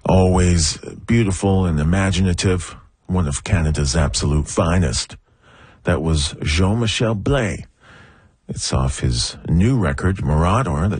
always beautiful and imaginative, one of Canada's absolute finest. That was Jean-Michel Blais. It's off his new record, Marauder, that